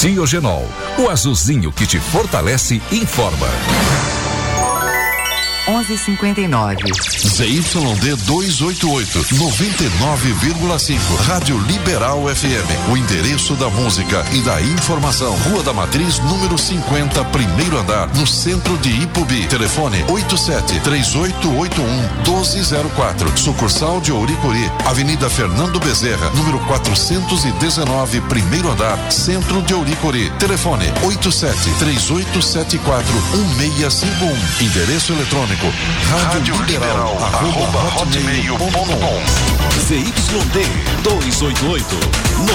Diogenol, o azulzinho que te fortalece, informa. 11:59. ZYD 288, 99,5. Rádio Liberal FM. O endereço da música e da informação. Rua da Matriz, número 50, primeiro andar, no centro de Ipubi. Telefone 87-3881-1204. Sucursal de Ouricuri. Avenida Fernando Bezerra, número 419, primeiro andar, centro de Ouricuri. Telefone 87-3874-1651. Endereço eletrônico Rádio Liberal, @hotmail.com. ZYD 288,